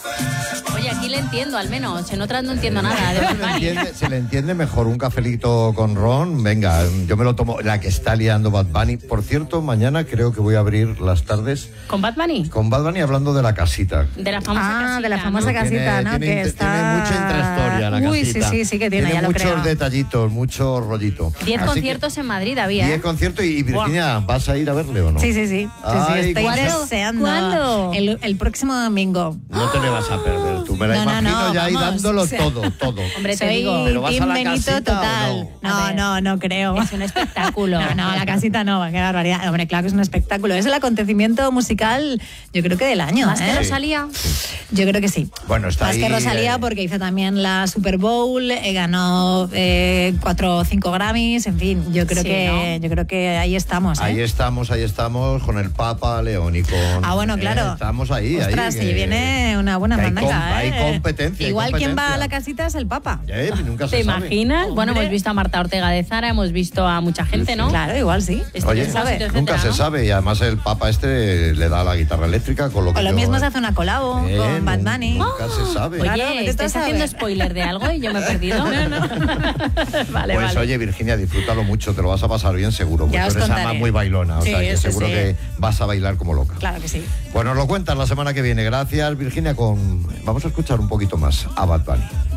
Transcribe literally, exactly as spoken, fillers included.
Oye, aquí le entiendo al menos, en otras no entiendo nada de se, Bad le Bunny. entiende, se le entiende mejor un cafelito con ron. Venga, yo me lo tomo. La que está liando Bad Bunny. Por cierto, mañana creo que voy a abrir las tardes ¿Con Bad Bunny? con Bad Bunny hablando de la casita. De la famosa Ah, casita, de la famosa ¿no? casita, Tiene- ¿no? tiene- que está... tiene mucha intrahistoria la Uy, casita. sí, sí, sí que tiene, ya lo muchos creo. detallitos, mucho rollito. Diez Así que- conciertos en Madrid había. Diez ¿eh? conciertos. Y Virginia, ¿vas a ir a verle o no? Sí, sí, sí. sí, sí, Ay, estoy ¿cuándo? deseando. ¿Cuándo? El, el próximo domingo. No te le vas a perder tú. Me la No, no, imagino no, ya ahí vamos, dándolo o sea, todo, todo. Hombre, te Soy digo, ¿Pero vas a Team la Benito casita o total. no? No, A ver. no, no creo. es un espectáculo. No, no, la casita no, qué barbaridad. Hombre, claro que es un espectáculo. Es el acontecimiento musical, yo creo que del año. ¿Más que ¿eh? Rosalía? Yo creo que sí. Bueno, está Más ahí, que Rosalía, eh, porque hizo también la Super Bowl, eh, ganó eh, cuatro o cinco Grammys, en fin, yo creo Sí, que ¿no? yo creo que ahí estamos. ¿eh? Ahí estamos, ahí estamos con el Papa León y con... Ah, bueno, claro. eh, estamos ahí, Ostras, ahí. sí, viene una buena que hay mandanga, com- hay ¿eh? competencia, hay Igual quien va competencia. a la casita es el Papa. Eh, nunca se ¿Te sabe. imaginas? Bueno, Hombre. hemos visto a Marta Ortega de Zara, hemos visto a mucha gente, ¿no? Claro, igual sí. Este Oye, que sabe, etcétera, nunca se ¿no? sabe. Y además el Papa este le da la guitarra eléctrica con lo que O lo yo- mismo se hace una colabo Eh, con Bad nun- Bunny. Nunca se sabe. Oye, Claro, vete tú a ¿estás saber. haciendo spoiler de algo y yo me he perdido? No, no. Vale, Pues vale. oye, Virginia, disfrútalo mucho, te lo vas a pasar bien seguro, porque Ya tú os eres contaré. además muy bailona, o Sí, sea que sí, seguro sí. que vas a bailar como loca. Claro que sí. Pues nos lo cuentas la semana que viene. Gracias, Virginia, con... Vamos a escuchar un poquito más a Bad Bunny.